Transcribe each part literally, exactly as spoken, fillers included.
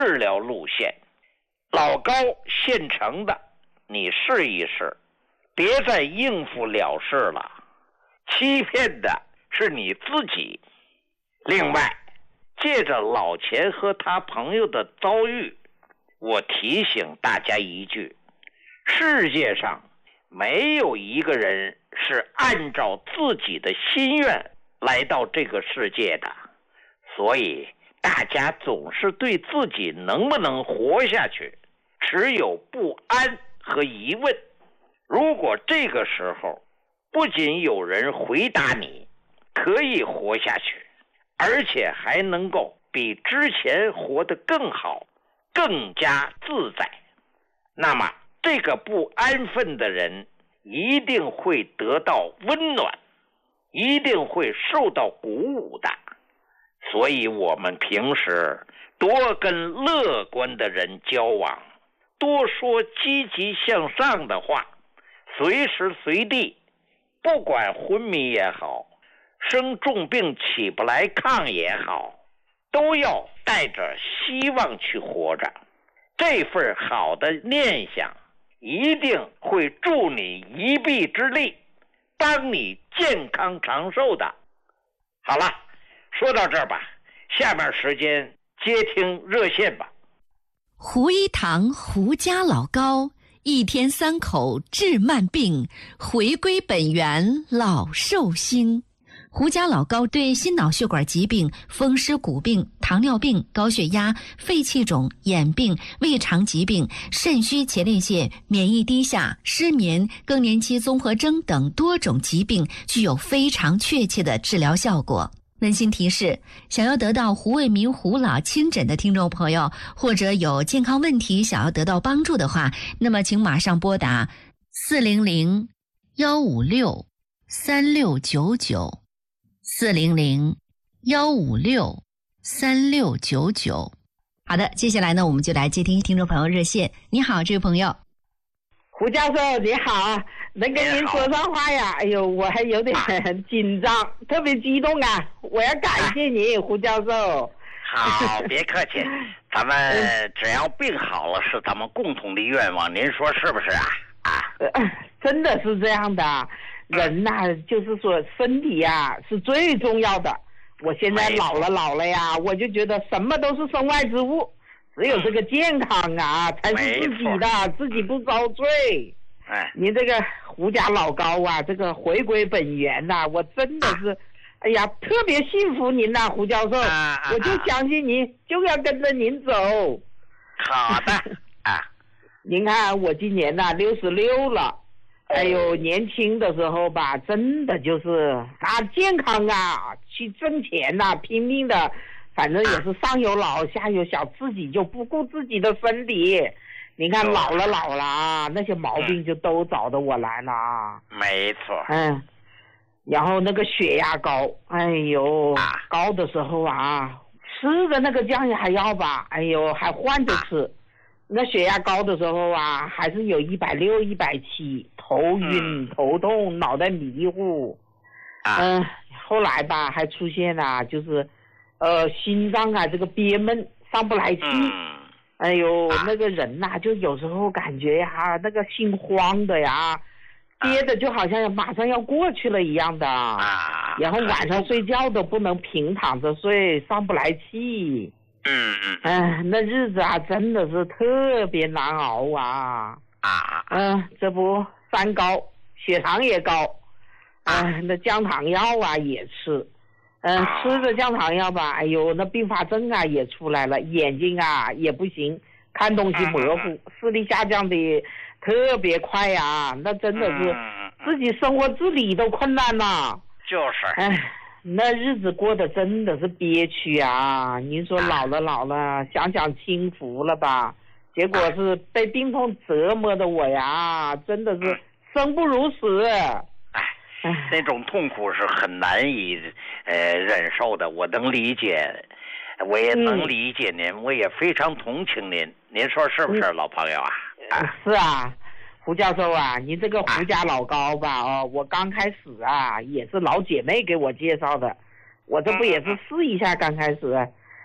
治疗路线。老高现成的，你试一试，别再应付了事了，欺骗的是你自己。另外，借着老钱和他朋友的遭遇，我提醒大家一句，世界上没有一个人是按照自己的心愿来到这个世界的，所以大家总是对自己能不能活下去持有不安和疑问。如果这个时候不仅有人回答你可以活下去，而且还能够比之前活得更好，更加自在，那么这个不安分的人一定会得到温暖，一定会受到鼓舞的。所以我们平时多跟乐观的人交往，多说积极向上的话，随时随地，不管昏迷也好，生重病起不来炕也好，都要带着希望去活着。这份好的念想一定会助你一臂之力，帮你健康长寿的。好了，说到这儿吧，下面时间接听热线吧。 胡一堂胡家老高，一天三口治慢病，回归本源老寿星。胡家老高对心脑血管疾病、风湿骨病、糖尿病、高血压、肺气肿、眼病、胃肠疾病、肾虚前列腺、免疫低下、失眠、更年期综合征等多种疾病具有非常确切的治疗效果。温馨提示，想要得到胡卫民胡老亲诊的听众朋友，或者有健康问题想要得到帮助的话，那么请马上拨打四零零幺五六三六九九四零零幺五六三六九九。好的，接下来呢，我们就来接听听众朋友热线。你好，这位朋友。 胡教授你好，能跟您说上话呀？哎呦，我还有点很紧张，特别激动啊！我要感谢你，啊、胡教授。 好，别客气，咱们只要病好了，是咱们共同的愿望，您说是不是啊？啊， 呃、真的是这样的，人呐、啊，就是说身体呀、啊、是最重要的。我现在老了老了呀，我就觉得什么都是身外之物。只有这个健康啊，才是自己的，自己不遭罪。 哎， 您这个胡家老高啊，这个回归本源呐、啊，我真的是，啊、哎呀，特别信服您呐、啊，胡教授， 啊啊、 我就相信您，就要跟着您走。 好的啊， 您看我今年呐六十六了，哎呦，年轻的时候吧，真的就是啊健康啊，去挣钱呐、啊，拼命的。反正也是上有老下有小，自己就不顾自己的身体。你看老了老了啊，那些毛病就都找着我来了啊。 没错。 嗯，然后那个血压高，哎呦，啊、高的时候啊，吃的那个降压药吧，哎呦还换着吃。啊、那血压高的时候啊，还是有一百六、一百七，头晕、嗯、头痛、脑袋迷糊。嗯、啊呃，后来吧还出现了就是。呃，心脏啊，这个憋闷上不来气，嗯、哎呦，啊、那个人呐、啊，就有时候感觉呀，那个心慌的呀，憋的就好像马上要过去了一样的，啊、然后晚上睡觉都不能平躺着睡，上不来气， 嗯嗯， 哎，那日子啊，真的是特别难熬啊， 啊， 嗯、呃，这不三高，血糖也高，哎、呃，那降糖药啊也吃。嗯、呃，吃着降糖药吧，哎呦，那并发症啊也出来了，眼睛啊也不行，看东西模糊，视力下降的特别快呀、啊，那真的是自己生活自理都困难呐。 就是。 哎，那日子过得真的是憋屈啊！您说老了老了，想想轻浮了吧？结果是被病痛折磨的我呀，真的是生不如死。 那种痛苦是很难以呃忍受的，我能理解，我也能理解您，嗯、我也非常同情您。您说是不是，嗯、老朋友啊？ 啊，是啊，胡教授啊，您这个胡家老高吧，哦，我刚开始啊也是老姐妹给我介绍的，我这不也是试一下刚开始，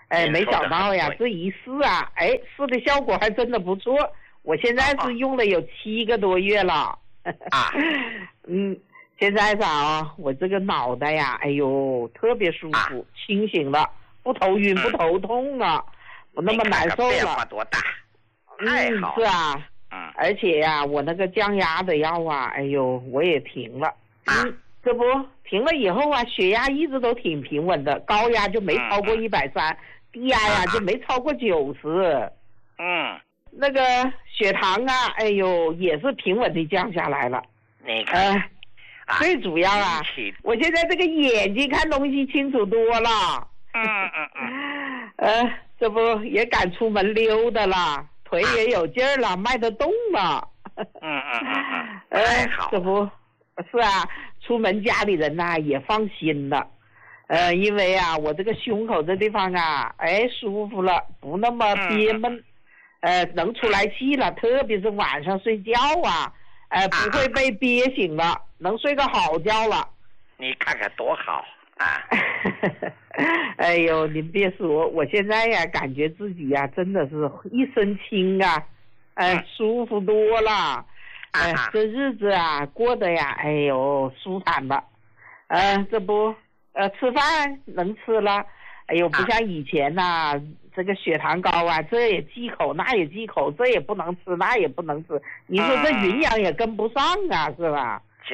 哎，没想到呀，这一试啊，哎，试的效果还真的不错。我现在是用了有七个多月了。 啊， 嗯，现在啥，我这个脑袋呀，哎呦，特别舒服，啊、清醒了，不头晕，不头痛了，不、嗯、那么难受了。 变化多大？太好了。 嗯，是啊。嗯。而且呀、啊，我那个降压的药啊，哎呦，我也停了。 啊。 嗯，这不停了以后啊，血压一直都挺平稳的，高压就没超过一百三，低压呀、啊、就没超过九十。 嗯。 那个血糖啊，哎呦，也是平稳的降下来了。 你看， 呃啊、最主要啊，我现在这个眼睛看东西清楚多了。 嗯嗯嗯。 呃，这不也敢出门溜达了，腿也有劲儿了，迈得动了。 嗯嗯嗯嗯。 呃，这不是啊，出门家里人呐、啊、也放心了。呃，因为啊，我这个胸口这地方啊，哎，舒服了，不那么憋闷。嗯呃，能出来气了，特别是晚上睡觉啊，呃，不会被憋醒了，啊、能睡个好觉了。 你看看多好啊！ 哎呦，您别说，我现在呀，感觉自己呀，真的是一身轻啊，呃，嗯、舒服多了。哎、呃，啊、这日子啊，过得呀，哎呦，舒坦了。呃，这不，呃，吃饭能吃了。哎呦，不像以前呐、啊。啊这个血糖高啊，这也忌口，那也忌口，这也不能吃，那也不能吃。你说这营养也跟不上啊，是吧？ 就是。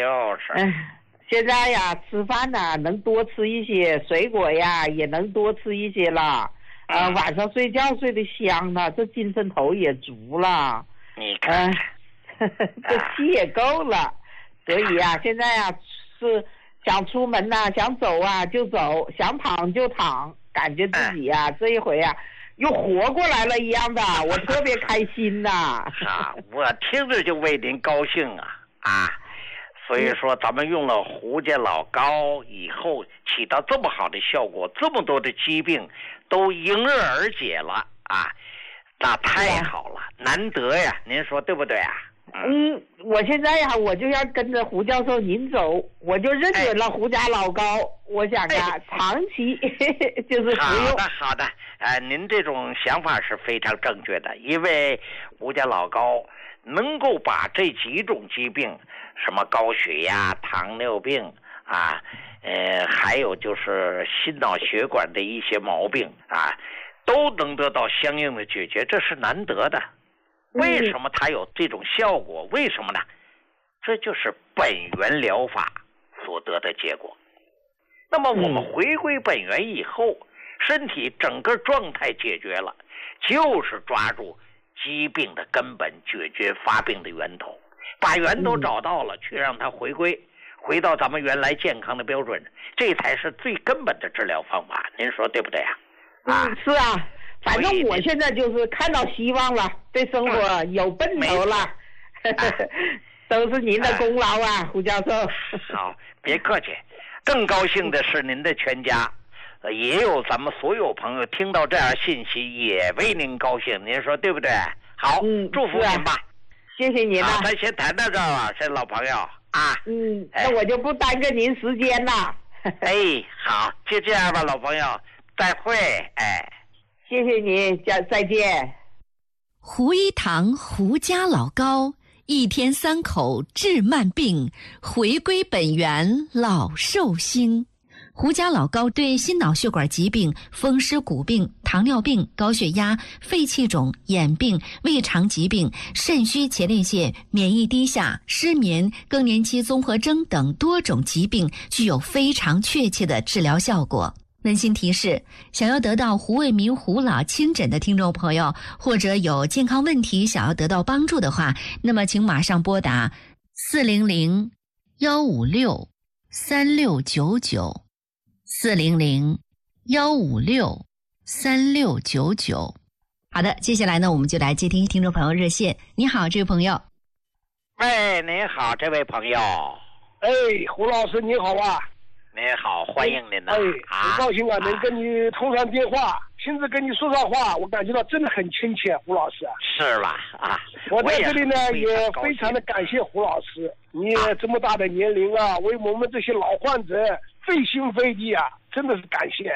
哎，现在呀，吃饭呐、啊，能多吃一些水果呀，也能多吃一些了。呃， 嗯、 晚上睡觉睡得香了，这精神头也足了。 你看， 呃、这气也够了。所以啊，现在啊是想出门呐、啊，想走啊就走，想躺就躺，感觉自己呀、啊、这一回啊。又活过来了一样的，我特别开心呐！ 啊，我听着就为您高兴啊啊！所以说，咱们用了胡家老膏以后，起到这么好的效果，这么多的疾病都迎刃而解了啊，那太好了，难得呀！您说对不对啊？ 嗯，我现在呀，我就要跟着胡教授您走，我就认准了胡家老膏，哎、我想啊，哎、长期就是服用。 好的，好的，呃，您这种想法是非常正确的，因为胡家老膏能够把这几种疾病，什么高血压、糖尿病啊，呃，还有就是心脑血管的一些毛病啊，都能得到相应的解决，这是难得的。为什么它有这种效果？为什么呢？这就是本源疗法所得的结果。那么我们回归本源以后，身体整个状态解决了，就是抓住疾病的根本，解决发病的源头，把源头找到了，去让它回归，回到咱们原来健康的标准，这才是最根本的治疗方法。您说对不对啊？ 啊，是啊。反正我现在就是看到希望了，对生活有奔头了，都是您的功劳啊，哎、胡教授。 好，别客气。更高兴的是您的全家，也有咱们所有朋友听到这样信息，也为您高兴。您说对不对？好， 嗯， 祝福您吧。 谢谢您了。 好，咱先谈到这儿吧，这老朋友啊。 嗯，那我就不耽搁您时间了。 哎，好，就这样吧，老朋友，再会。哎。 谢谢你，再再见。 胡一堂胡家老膏，一天三口治慢病，回归本源老寿星。胡家老膏对心脑血管疾病、风湿骨病、糖尿病、高血压、肺气肿、眼病、胃肠疾病、肾虚前列腺、免疫低下、失眠、更年期综合征等多种疾病具有非常确切的治疗效果。温馨提示：想要得到胡卫民胡老亲诊的听众朋友，或者有健康问题想要得到帮助的话，那么请马上拨打四零零幺五六三六九九四零零幺五六三六九九。好的，接下来呢，我们就来接听听众朋友热线。你好，这位朋友。 喂，您好，这位朋友。 哎，胡老师你好啊。 您好，欢迎您呢。 哎，很高兴啊，能跟你通上电话，亲自跟你说上话，我感觉到真的很亲切，胡老师。 是吧？啊， 我在这里呢也非常的感谢胡老师，你这么大的年龄啊，为我们这些老患者费心费力啊，真的是感谢。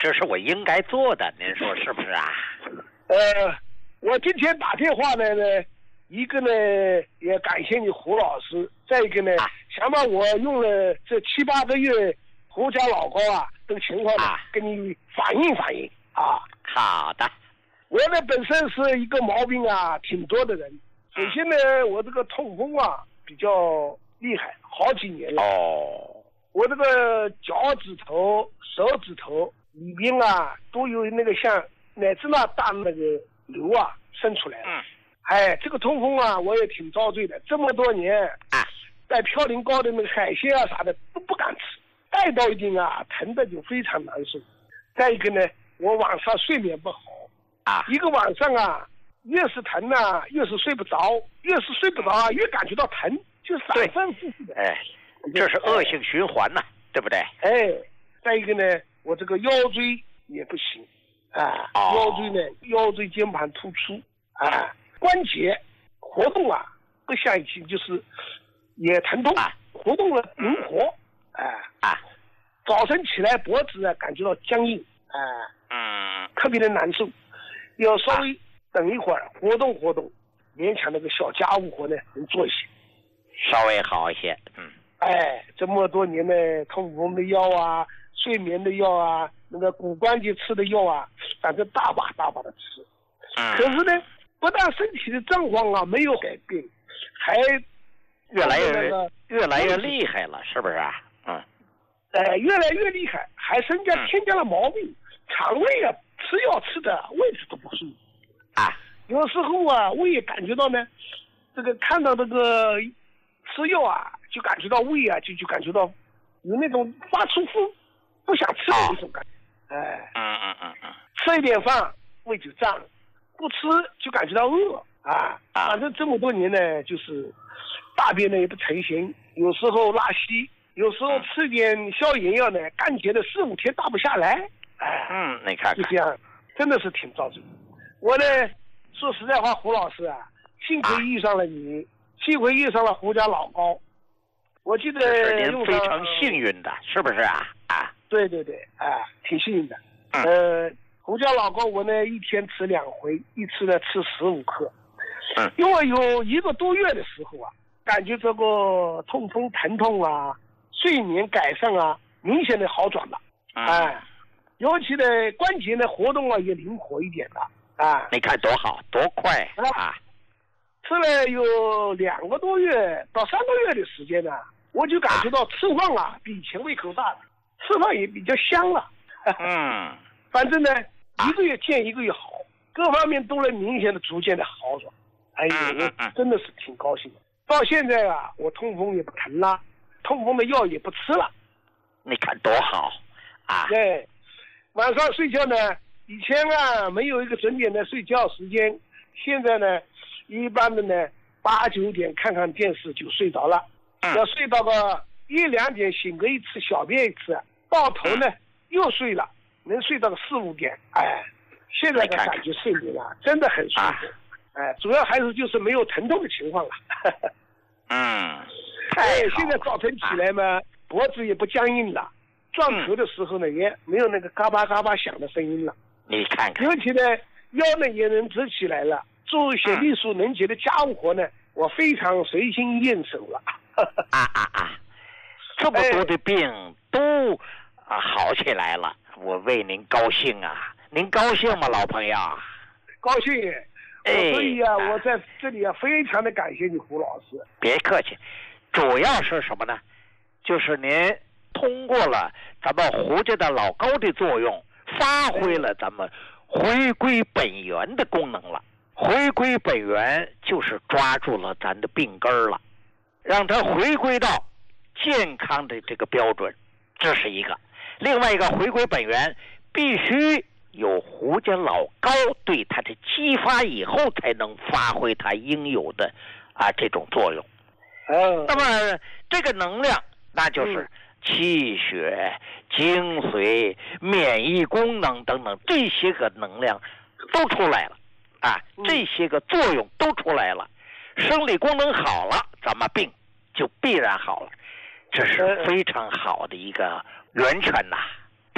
这是我应该做的，您说是不是啊？ 呃，我今天打电话呢呢，一个呢也感谢你胡老师，再一个呢，啊、想把我用了这七八个月胡家老高啊这个情况呢，啊、跟你反映反映啊。 好的。 我呢本身是一个毛病啊挺多的人，首先呢，我这个痛风啊比较厉害，好几年了。 哦。我这个脚趾头、手指头里边啊都有那个像奶子那大那个瘤啊生出来了。 嗯。 哎，这个痛风啊，我也挺遭罪的。这么多年， 啊， 在嘌呤高的那个海鲜啊啥的都不敢吃，带到一定啊，疼的就非常难受。再一个呢，我晚上睡眠不好， 啊， 一个晚上啊，越是疼啊，越是睡不着，越是睡不着啊，越感觉到疼，就反反复复的。 哎，这是恶性循环呐、啊，对不对？ 哎，再一个呢，我这个腰椎也不行，啊，哦、腰椎呢，腰椎间盘突出，啊。关节活动啊，不像以前就是也疼痛，啊、活动了灵活，啊啊，早晨起来脖子啊感觉到僵硬，啊， 嗯， 特别的难受，要稍微等一会儿活动活动，勉强那个小家务活呢能做一些， 稍微好一些，嗯， 哎，这么多年呢，痛风的药啊，睡眠的药啊，那个骨关节吃的药啊，反正大把大把的吃， 嗯， 可是呢。不但身体的状况啊没有改变，还越来越、那个、越来越厉害了，是不是啊？嗯， 呃，越来越厉害，还增加添加了毛病，嗯、肠胃啊吃药吃的位置都不舒服啊。 有时候啊，我也感觉到呢，这个看到这个吃药啊，就感觉到胃啊，就就感觉到有那种发出不不想吃的那种感觉。哎、 哦，嗯嗯嗯嗯， 吃一点饭胃就胀了。不吃就感觉到饿啊，反正这么多年呢，就是大便呢也不成形，有时候拉稀，有时候吃点消炎药呢，干结了四五天大不下来，哎， 嗯，你看看， 就这样，真的是挺遭罪。我呢，说实在话，胡老师啊，幸亏遇上了你，啊、幸亏遇上了胡家老高。我记得您非常幸运的，是不是啊？啊， 对对对，啊，挺幸运的，嗯、呃。胡家老高，我呢一天吃两回，一次呢吃十五克。 嗯， 因为有一个多月的时候啊，感觉这个痛风疼痛啊，睡眠改善啊，明显的好转了。 嗯、 哎，尤其呢关节呢活动啊也灵活一点了。啊， 你看多好，多快啊！ 吃了有两个多月到三个月的时间呢，我就感觉到吃饭啊比以前胃口大了，吃饭也比较香了。 嗯， 反正呢。一个月见一个月好，各方面都能明显的、逐渐的好转。哎呦，我真的是挺高兴的。到现在啊，我痛风也不疼了，痛风的药也不吃了。 你看多好啊！ 对，晚上睡觉呢，以前啊没有一个准点的睡觉时间，现在呢，一般的呢八九点看看电视就睡着了， 嗯、 要睡到个一两点醒个一次，小便一次，到头呢、嗯、又睡了。能睡到个四五点，哎，现在的感觉睡眠啊，真的很舒服，啊、哎，主要还是就是没有疼痛的情况了。 嗯， 哎，现在早晨起来嘛，啊、脖子也不僵硬了，撞头的时候呢，嗯、也没有那个嘎巴嘎巴响的声音了。 你看看， 尤其呢，腰呢也能直起来了，做一些力所能及的家务活呢，嗯、我非常随心应手了。 啊啊啊！这么多的病、哎、都啊好起来了。我为您高兴啊！您高兴吗，老朋友？ 高兴。哎，所以啊，我在这里啊，非常的感谢你，胡老师。 别客气，主要是什么呢？就是您通过了咱们胡家的老高的作用，发挥了咱们回归本源的功能了。回归本源就是抓住了咱的病根了，让它回归到健康的这个标准，这是一个。另外一个回归本源，必须有胡家老高对他的激发以后，才能发挥他应有的啊这种作用。 哦， 那么这个能量，那就是气血、精髓、免疫功能等等这些个能量都出来了啊，这些个作用都出来了，生理功能好了，咱们病就必然好了，这是非常好的一个源泉呐、啊，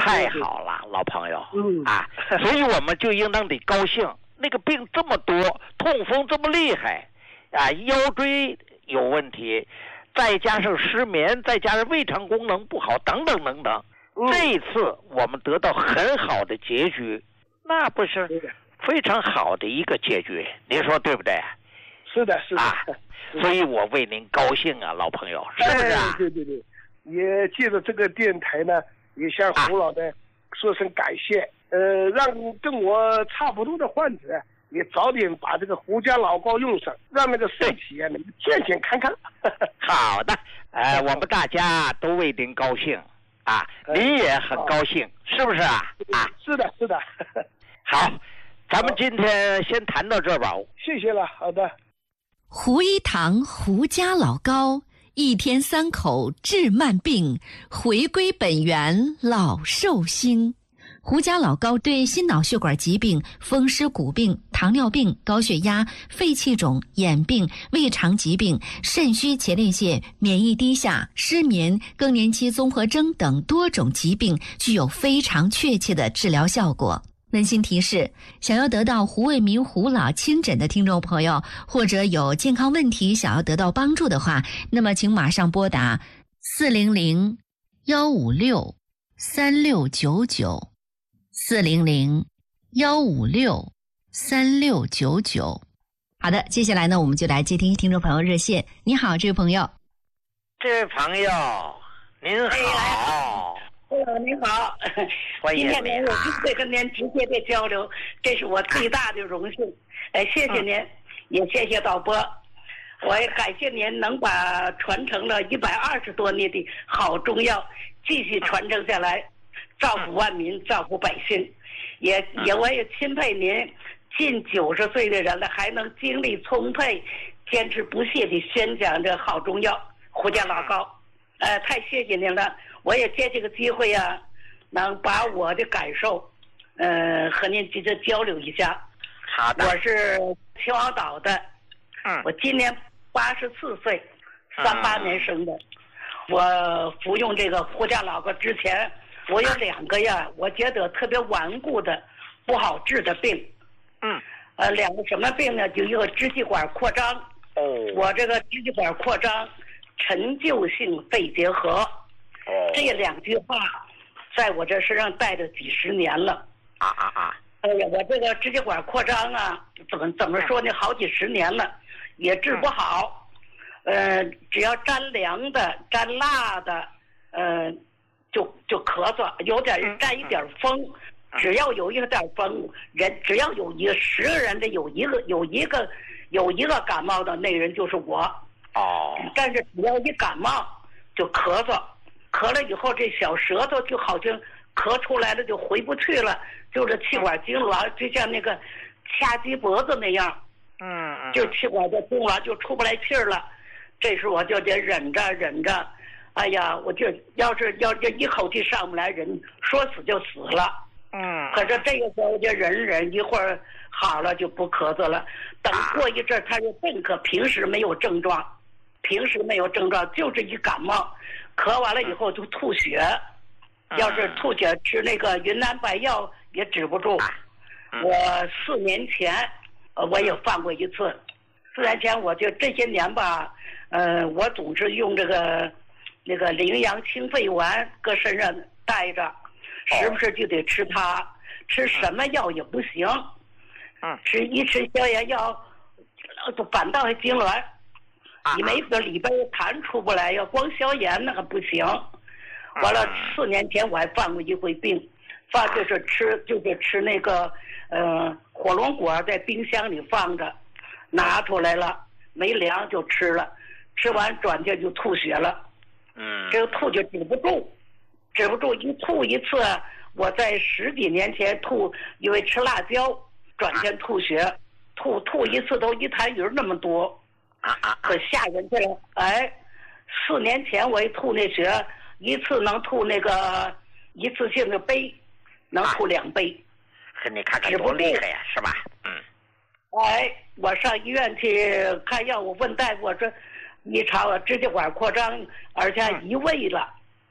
太好了，老朋友。 嗯啊，所以我们就应当得高兴。那个病这么多，痛风这么厉害，啊，腰椎有问题，再加上失眠，再加上胃肠功能不好，等等等等。 嗯、 这一次我们得到很好的结局，那不是非常好的一个结局？您说对不对？ 是的，是的。 啊，所以我为您高兴啊，老朋友，是不是啊？ 哎、对对对，也借着这个电台呢，也向胡老呢、啊、说声感谢。呃，让跟我差不多的患者也早点把这个胡家老膏用上，让那个身体啊能健健康康。 好的，呃，我们大家都为您高兴啊，您也很高兴，是不是啊？啊， 是的，是的。 好，咱们今天先谈到这儿吧。 谢谢了，好的。 胡一堂胡家老膏，一天三口治慢病，回归本源老寿星。胡家老膏对心脑血管疾病、风湿骨病、糖尿病、高血压、肺气肿、眼病、胃肠疾病、肾虚前列腺、免疫低下、失眠、更年期综合征等多种疾病具有非常确切的治疗效果。温馨提示：想要得到胡卫民胡老亲诊的听众朋友，或者有健康问题想要得到帮助的话，那么请马上拨打四零零幺五六三六九九。四零零幺五六三六九九。好的，接下来呢，我们就来接听听众朋友热线。你好，这位朋友。 这位朋友，您好。 哎，您好， 欢迎您。 今天呢，我会跟您直接的交流，这是我最大的荣幸。哎，谢谢您，嗯、也谢谢导播。我也感谢您能把传承了一百二十多年的好中药继续传承下来。照顾万民，照顾百姓，也也我也钦佩您，近九十岁的人了，还能精力充沛，坚持不懈地宣讲这好中药胡家老膏，呃，太谢谢您了。我也借这个机会呀、啊，能把我的感受，呃，和您直接交流一下。 好的。 我是秦皇岛的， 嗯， 我今年八十四岁，三八年生的。嗯、我服用这个胡家老膏之前。我有两个呀，我觉得特别顽固的、不好治的病。 嗯。 呃，两个什么病呢？就一个支气管扩张。 哦。 我这个支气管扩张、陈旧性肺结核。 哦。 这两句话，在我这身上带着几十年了。 啊啊啊！ 哎呀，我这个支气管扩张啊，怎么怎么说呢？好几十年了，也治不好。嗯、呃，只要沾凉的、沾辣的，嗯、呃。就就咳嗽，有点沾一点风，只要有一点风，人只要有一个十个人的有一个有一个有一个感冒的，那人就是我。 哦。 但是只要一感冒就咳嗽，咳了以后这小舌头就好像咳出来了就回不去了，就是气管痉挛，就像那个掐鸡脖子那样。 嗯嗯。 就气管的痉挛就出不来气儿了，这时我就得忍着忍着。哎呀，我就要是要这一口气上不来，人说死就死了。 嗯。 可是这个时候我就忍忍，一会儿好了就不咳嗽了。等过一阵他就更咳，平时没有症状，平时没有症状，就是一感冒，咳完了以后就吐血。 嗯、 要是吐血吃那个云南白药也止不住。 嗯、 我四年前，呃，我也犯过一次。四年前我就这些年吧，呃，我总是用这个。那个羚羊清肺丸搁身上带着，时不时就得吃它，吃什么药也不行。 嗯， 吃一吃消炎药，就反倒还痉挛。你每个里边痰出不来，要光消炎那个不行。完了，四年前我还犯过一回病，犯就是吃就是吃那个呃火龙果在冰箱里放着，拿出来了没凉就吃了，吃完转天就吐血了。 嗯， 这个吐就止不住，止不住一吐一次。我在十几年前吐，因为吃辣椒，转天吐血，吐吐一次都一痰盂那么多，可吓人去了。哎，四年前我一吐那血，一次能吐那个一次性的杯，能吐两杯。 可你看看多厉害呀，是吧？嗯。 哎，我上医院去看药，我问大夫，我说。你查我支气管扩张，而且移位了，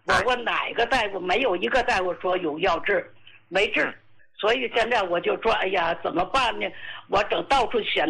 我问哪个大夫，没有一个大夫说有药治，没治。所以现在我就说，哎呀，怎么办呢？我整到处选